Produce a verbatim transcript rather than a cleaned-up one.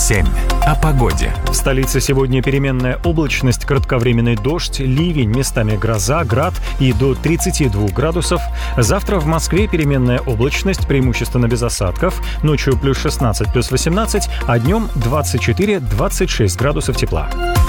семь. О погоде. В столице сегодня переменная облачность, кратковременный дождь, ливень, местами гроза, град и до тридцати двух градусов. Завтра в Москве переменная облачность, преимущественно без осадков. Ночью плюс шестнадцать, плюс восемнадцать, а днем двадцать четыре - двадцать шесть градусов тепла.